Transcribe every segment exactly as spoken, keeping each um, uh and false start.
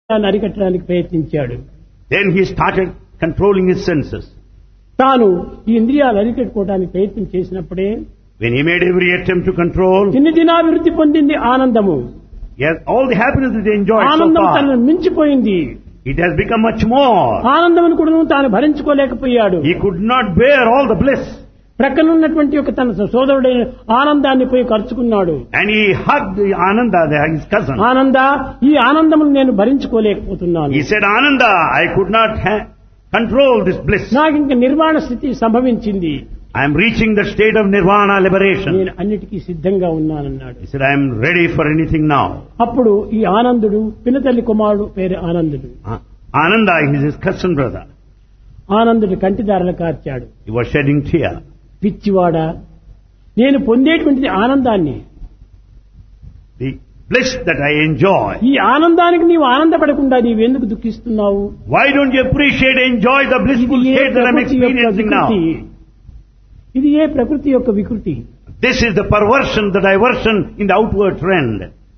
అరికట్టడానికి ప్రయత్నించాడు. Then he started controlling his senses. తాను ఈ ఇంద్రియాలు అరికట్టుకోవడానికి ప్రయత్నం చేసినప్పుడే When he made every attempt to control, దిన దినాభివృద్ధి పొందింది ఆనందము. yes, all the happiness that he enjoyed so ఆనందం far, తనను మించిపోయింది. it has become much more. ఆనందమును కూడా తాను భరించుకోలేకపోయాడు. He could not bear all the bliss. ప్రక్కనున్నటువంటి ఒక తన సోదరుడైన ఆనందాన్ని పోయి ఖర్చుకున్నాడు. And he hugged the Ananda, his cousin. ఆనంద, ఈ ఆనందమును నేను భరించుకోలేకపోతున్నాను. He said, Ananda, I could not ha- control this bliss. నాకు ఇంక నిర్వాణ స్థితి సంభవించింది. I am reaching the state of nirvana liberation. నేను అన్నిటికీ సిద్ధంగా ఉన్నానన్నాడు. He said, I am ready for anything now. అప్పుడు ఈ ఆనందుడు పినతల్లి కుమారుడు పేరు ఆనందుడు. Ah, Ananda is his cousin brother. Anandudu కంటిదారలు కార్చాడు. He was shedding tear. పిచ్చివాడా, నేను పొందేటువంటిది ఆనందాన్ని, The bliss that I enjoy. ఈ ఆనందానికి నీవు ఆనందపడకుండా నీవెందుకు దుఃఖిస్తున్నావు? Why don't you appreciate, enjoy the blissful ఇది ఏ state that I am ప్రకృతి యొక్క experiencing now? వికృతి. ఇది ఏ ప్రకృతి యొక్క వికృతి. This is the perversion, the diversion in the outward trend.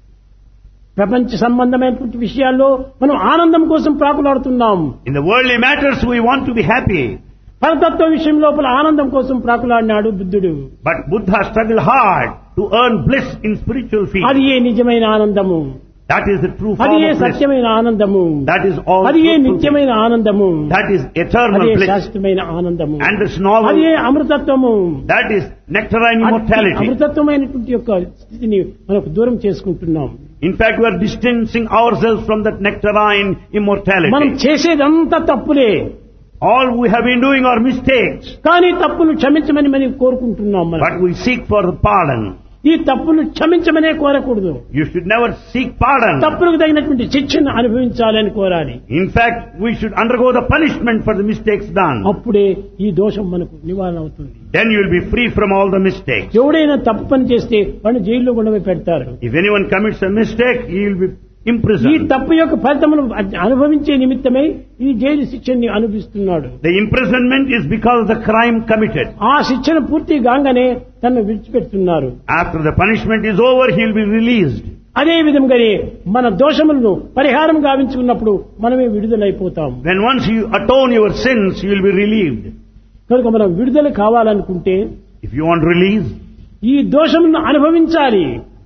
ప్రపంచ సంబంధమైనటువంటి విషయాల్లో మనం ఆనందం కోసం ప్రాకులాడుతున్నాం. In the worldly matters we want to be happy. పరతత్వ విషయం లోపల ఆనందం కోసం ప్రాకులాడినాడు బుద్ధుడు. But Buddha struggled hard to earn bliss in spiritual field. అది ఏ నిజమైన ఆనందము, That is the true అది form ఏ of bliss. సత్యమైన ఆనందము, That is all అది ఏ truthful bliss. నిత్యమైన ఆనందము, That is eternal అదే bliss. శాశ్వతమైన ఆనందము, And this novel, అది ఏ అమృతత్వము. that is nectarine అట్టి immortality. అమృతత్వమైనటువంటి యొక్క స్థితిని మనకు దూరం చేసుకుంటున్నాం. In fact, we are distancing ourselves from that nectarine మనం immortality. చేసేదంతా తప్పులే, All we have been doing are mistakes. కానీ తప్పులు క్షమించమని మనం కోరుకుంటున్నాం. మనం But we seek for pardon. ఈ తప్పులు క్షమించమనే కోరకూడదు. You should never seek pardon. తప్పులకు తగినటువంటి శిక్షను అనుభవించాలని కోరాలి. In fact, we should undergo the punishment for the mistakes done. అప్పుడే ఈ దోషం మనకు నివారణ అవుతుంది. Then you will be free from all the mistakes. ఎవడైనా తప్పు పని చేస్తే వాడిని జైల్లో కూడా పెడతారు. If anyone commits a mistake, he will be ఈ imprisoned. తప్పు యొక్క ఫలితమును అనుభవించే నిమిత్తమై ఈ జైలు శిక్షని అనుభవిస్తున్నాడు. The imprisonment is because of the crime committed. ఆ శిక్షణ పూర్తి కాగానే తనను విడిచిపెడుతున్నారు. After the punishment is over, he will be released. అదే విధంగానే మన దోషములను పరిహారం గావించుకున్నప్పుడు మనమే విడుదలైపోతాం. When once you atone your sins, you will be relieved. కనుక మనం విడుదల కావాలనుకుంటే If you want release, ఈ దోషములను అనుభవించాలి.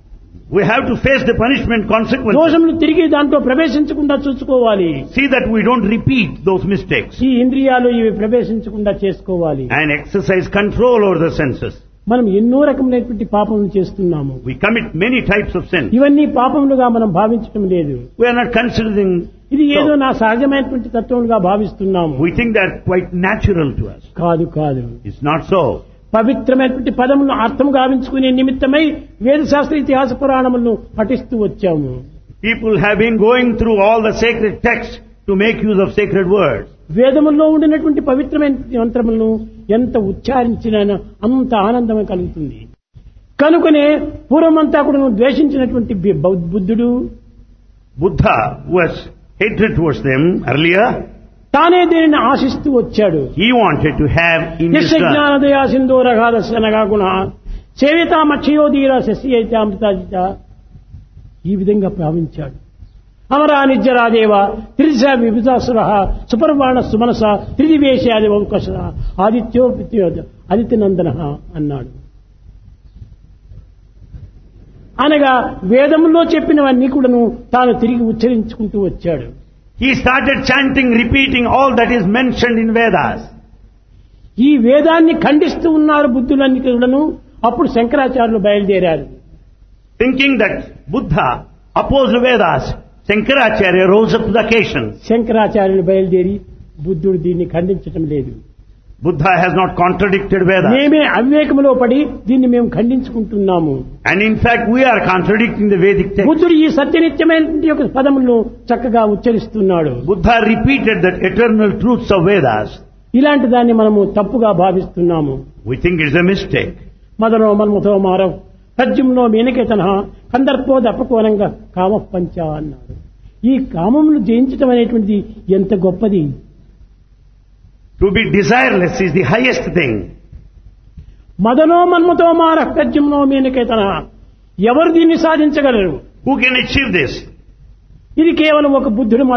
we have to face the punishment consequences. దోషములు తిరిగి దాంట్లో ప్రవేశించకుండా చూసుకోవాలి. See that we don't repeat those mistakes. ఈ ఇంద్రియాలు ఇవి ప్రవేశించకుండా చేసుకోవాలి. And exercise control over the senses. మనం ఎన్నో రకములైనటువంటి పాపములు చేస్తున్నాము. We commit many types of sins. ఇవన్నీ పాపములుగా మనం భావించడం లేదు. We are not considering. ఇది ఏదో So, నా సహజమైనటువంటి తత్వములుగా భావిస్తున్నాము. we think they are quite natural to us. కాదు కాదు. It's not so. పవిత్రమైనటువంటి పదములను అర్థం గావించుకునే నిమిత్తమై వేదశాస్త్ర ఇతిహాస పురాణములను పఠిస్తూ వచ్చాము. People have been going through all the sacred texts to make use of sacred words. వేదముల్లో ఉండినటువంటి పవిత్రమైన మంత్రములను ఎంత ఉచ్చారించినా అంత ఆనందమే కలుగుతుంది. కనుకనే పూర్వమంతా కూడా ద్వేషించినటువంటి బి- బౌద్ధ- బుద్ధుడు Buddha was hatred towards them earlier. తానే దీనిని ఆశిస్తూ వచ్చాడు. He wanted to have in his యస్య turn. జ్ఞానదయా సింధోరఘాదశనగా గుణ సేవితామక్షయోధీర శశియైతామృతాజిత ఈ విధంగా భావించాడు. అమరా నిత్యరాదేవ త్రిదిశ విభుజాసుర సుపర్వాణ సుమనస త్రిదివేశాది వంకష ఆదిత్యో ఆదిత్యనందన అన్నాడు. అనగా వేదములో చెప్పినవన్నీ కూడాను తాను తిరిగి ఉచ్చరించుకుంటూ వచ్చాడు. He started chanting, repeating all that is mentioned in Vedas. ఈ వేదాన్ని ఖండిస్తూ ఉన్నారు బుద్ధులన్నీ కూడాను. అప్పుడు శంకరాచార్యులు బయలుదేరారు. Thinking that Buddha opposed Vedas, Shankaracharya rose up to the occasion. శంకరాచార్యులు బయలుదేరి బుద్ధుడు దీన్ని ఖండించటం లేదు. Buddha has not contradicted Vedas. మేమే అవివేకములో పడి దీన్ని మేము ఖండించుకుంటున్నాము. And in fact, we are contradicting the Vedic text. బుద్ధుడు ఈ సత్యనిత్యమైనటువంటి యొక్క పదములను చక్కగా ఉచ్చరిస్తున్నాడు. Buddha repeated that eternal truths of Vedas. ఇలాంటి దాన్ని మనము తప్పుగా భావిస్తున్నాము. We think it's a mistake. మదనో మన్మథో Maarav తజ్జుమ్నో మీనకేతన కందర్పో దప్పకోనంగా కామ పంచ అన్నాడు. ఈ కామమును జయించటం అనేటువంటిది ఎంత గొప్పది. To be desireless is the highest thing. మదనో మన్మథో మారః తజ్జుమ్నో మీనకేతన ఎవరు దీన్ని సాధించగలరు? Who can achieve this? ఇది కేవలం ఒక బుద్ధుడు